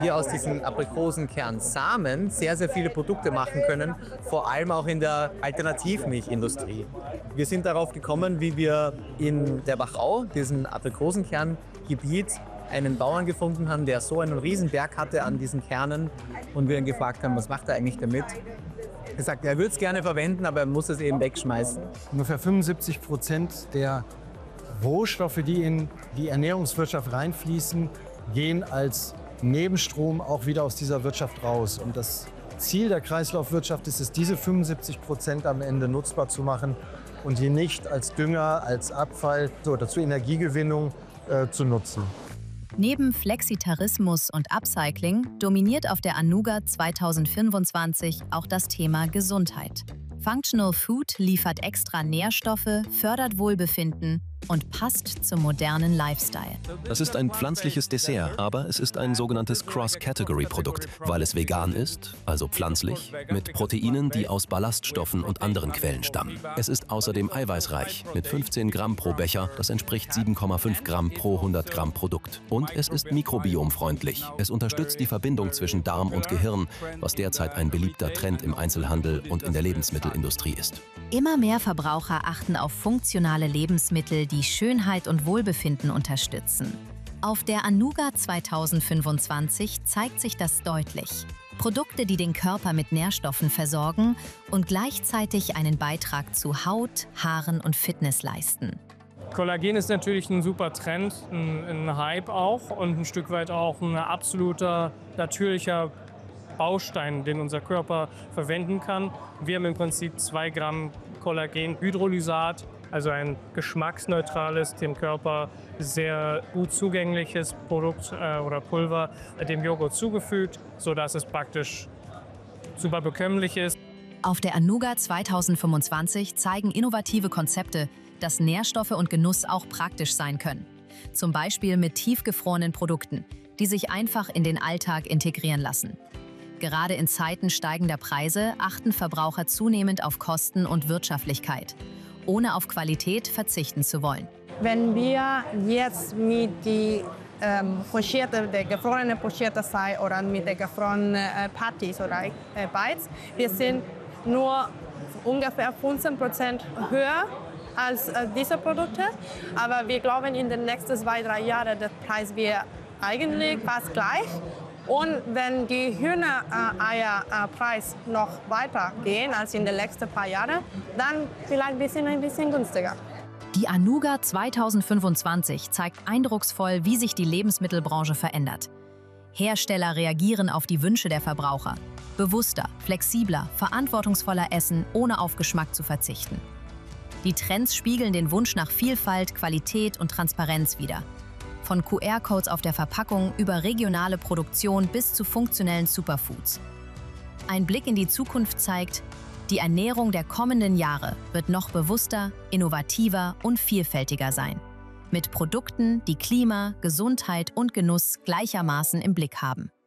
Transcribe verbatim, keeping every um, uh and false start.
Wir aus diesen Aprikosenkernsamen sehr, sehr viele Produkte machen können, vor allem auch in der Alternativmilchindustrie. Wir sind darauf gekommen, wie wir in der Wachau, diesem Aprikosenkerngebiet, einen Bauern gefunden haben, der so einen Riesenberg hatte an diesen Kernen und wir ihn gefragt haben, was macht er eigentlich damit? Er sagt, er würde es gerne verwenden, aber er muss es eben wegschmeißen. Ungefähr fünfundsiebzig Prozent der Rohstoffe, die in die Ernährungswirtschaft reinfließen, gehen als Nebenstrom auch wieder aus dieser Wirtschaft raus. Und das Ziel der Kreislaufwirtschaft ist es, diese fünfundsiebzig Prozent am Ende nutzbar zu machen und die nicht als Dünger, als Abfall oder zur Energiegewinnung äh, zu nutzen. Neben Flexitarismus und Upcycling dominiert auf der Anuga zweitausendfünfundzwanzig auch das Thema Gesundheit. Functional Food liefert extra Nährstoffe, fördert Wohlbefinden und passt zum modernen Lifestyle. Das ist ein pflanzliches Dessert, aber es ist ein sogenanntes Cross-Category-Produkt, weil es vegan ist, also pflanzlich, mit Proteinen, die aus Ballaststoffen und anderen Quellen stammen. Es ist außerdem eiweißreich, mit fünfzehn Gramm pro Becher, das entspricht sieben Komma fünf Gramm pro hundert Gramm Produkt. Und es ist mikrobiomfreundlich. Es unterstützt die Verbindung zwischen Darm und Gehirn, was derzeit ein beliebter Trend im Einzelhandel und in der Lebensmittelindustrie ist. Immer mehr Verbraucher achten auf funktionale Lebensmittel, die Schönheit und Wohlbefinden unterstützen. Auf der Anuga zweitausendfünfundzwanzig zeigt sich das deutlich. Produkte, die den Körper mit Nährstoffen versorgen und gleichzeitig einen Beitrag zu Haut, Haaren und Fitness leisten. Kollagen ist natürlich ein super Trend, ein, ein Hype auch und ein Stück weit auch ein absoluter natürlicher Baustein, den unser Körper verwenden kann. Wir haben im Prinzip zwei Gramm Kollagenhydrolysat, also ein geschmacksneutrales, dem Körper sehr gut zugängliches Produkt äh, oder Pulver dem Joghurt zugefügt, sodass es praktisch super bekömmlich ist. Auf der Anuga zweitausendfünfundzwanzig zeigen innovative Konzepte, dass Nährstoffe und Genuss auch praktisch sein können. Zum Beispiel mit tiefgefrorenen Produkten, die sich einfach in den Alltag integrieren lassen. Gerade in Zeiten steigender Preise achten Verbraucher zunehmend auf Kosten und Wirtschaftlichkeit, ohne auf Qualität verzichten zu wollen. Wenn wir jetzt mit die ähm, pochierte, der gefrorene pochierte sei oder mit der gefrorenen äh, Patties oder äh, Bites, wir sind nur ungefähr fünfzehn Prozent höher als äh, diese Produkte. Aber wir glauben, in den nächsten zwei, drei Jahren der Preis wird eigentlich fast gleich. Und wenn die Hühnereierpreis noch weiter gehen als in den letzten paar Jahren, dann vielleicht ein bisschen, ein bisschen günstiger. Die Anuga zweitausendfünfundzwanzig zeigt eindrucksvoll, wie sich die Lebensmittelbranche verändert. Hersteller reagieren auf die Wünsche der Verbraucher. Bewusster, flexibler, verantwortungsvoller Essen, ohne auf Geschmack zu verzichten. Die Trends spiegeln den Wunsch nach Vielfalt, Qualität und Transparenz wider. Von Q R-Codes auf der Verpackung über regionale Produktion bis zu funktionellen Superfoods. Ein Blick in die Zukunft zeigt, die Ernährung der kommenden Jahre wird noch bewusster, innovativer und vielfältiger sein. Mit Produkten, die Klima, Gesundheit und Genuss gleichermaßen im Blick haben.